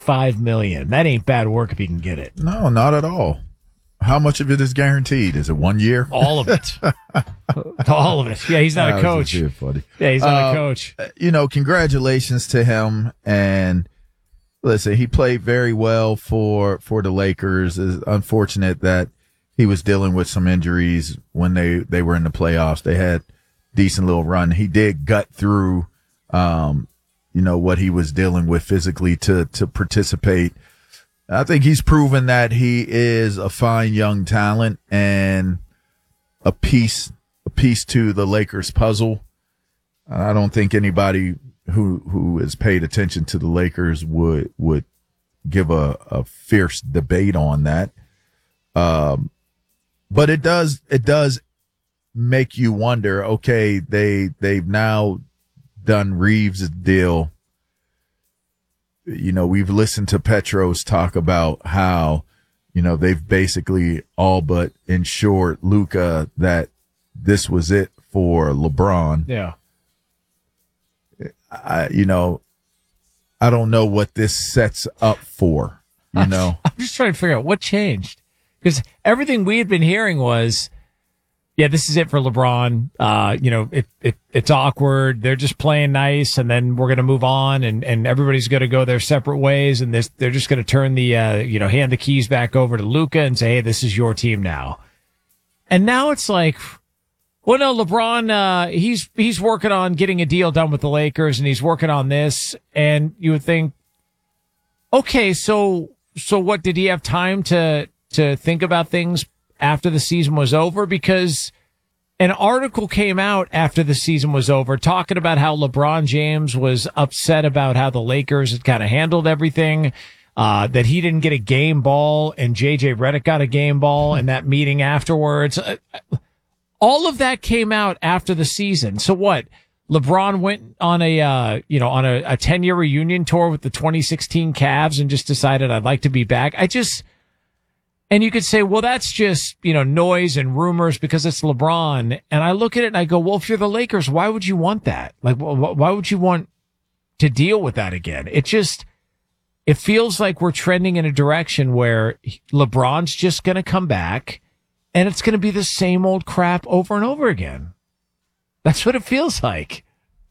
$65 million. That ain't bad work if you can get it. No, not at all. How much of it is guaranteed? Is it 1 year? All of it. All of it. Yeah, he's not a coach. Yeah, he's not a coach. Congratulations to him. And listen, he played very well for the Lakers. It's unfortunate that he was dealing with some injuries when they were in the playoffs. They had decent little run. He did gut through, what he was dealing with physically to participate. I think he's proven that he is a fine young talent and a piece to the Lakers puzzle. I don't think anybody who has paid attention to the Lakers would give a fierce debate on that. But it does make you wonder, okay, they've now done Reeves' deal. We've listened to Petros talk about how, they've basically all but ensured Luka that this was it for LeBron. Yeah. I don't know what this sets up for, I'm just trying to figure out what changed. Because everything we had been hearing was, yeah, this is it for LeBron. It's awkward. They're just playing nice, and then we're going to move on, and everybody's going to go their separate ways, and they're just going to turn the, hand the keys back over to Luka and say, hey, this is your team now. And now it's like, well, no, LeBron, he's working on getting a deal done with the Lakers, and he's working on this, and you would think, okay, so what, did he have time to think about things after the season was over? Because an article came out after the season was over talking about how LeBron James was upset about how the Lakers had kind of handled everything, that he didn't get a game ball and JJ Redick got a game ball in that meeting afterwards. All of that came out after the season. So what? LeBron went on a 10-year reunion tour with the 2016 Cavs and just decided, I'd like to be back. And you could say, well, that's just, noise and rumors because it's LeBron. And I look at it and I go, well, if you're the Lakers, why would you want that? Like, why would you want to deal with that again? It feels like we're trending in a direction where LeBron's just going to come back and it's going to be the same old crap over and over again. That's what it feels like.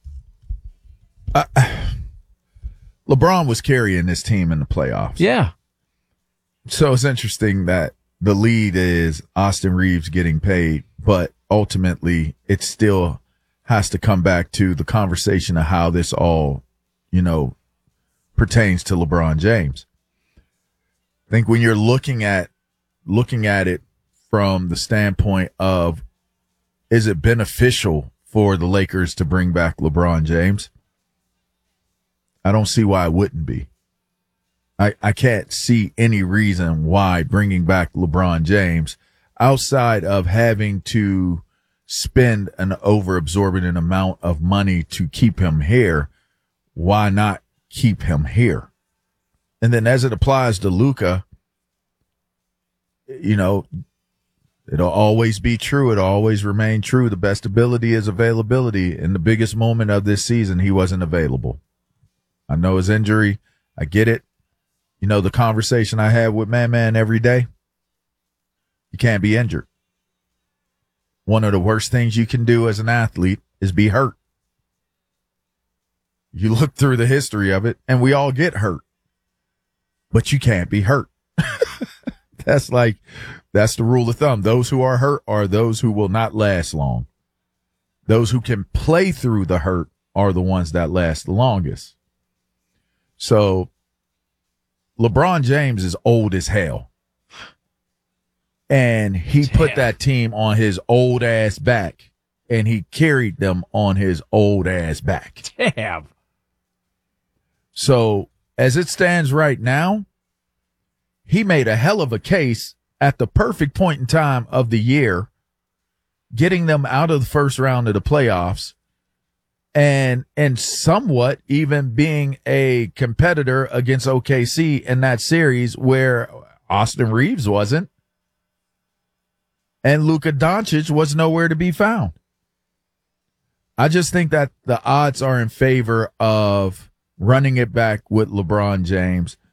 LeBron was carrying this team in the playoffs. Yeah. So it's interesting that the lead is Austin Reeves getting paid, but ultimately it still has to come back to the conversation of how this all, pertains to LeBron James. I think when you're looking at it from the standpoint of, is it beneficial for the Lakers to bring back LeBron James? I don't see why it wouldn't be. I can't see any reason why bringing back LeBron James, outside of having to spend an overabsorbent amount of money to keep him here, why not keep him here? And then as it applies to Luka, it'll always be true. It'll always remain true. The best ability is availability. In the biggest moment of this season, he wasn't available. I know his injury. I get it. The conversation I have with Man every day, you can't be injured. One of the worst things you can do as an athlete is be hurt. You look through the history of it, and we all get hurt. But you can't be hurt. That's the rule of thumb. Those who are hurt are those who will not last long. Those who can play through the hurt are the ones that last the longest. So LeBron James is old as hell. And he put that team on his old ass back, and he carried them on his old ass back. Damn. So as it stands right now, he made a hell of a case at the perfect point in time of the year, getting them out of the first round of the playoffs, and somewhat even being a competitor against OKC in that series where Austin Reeves wasn't, and Luka Doncic was nowhere to be found. I just think that the odds are in favor of running it back with LeBron James.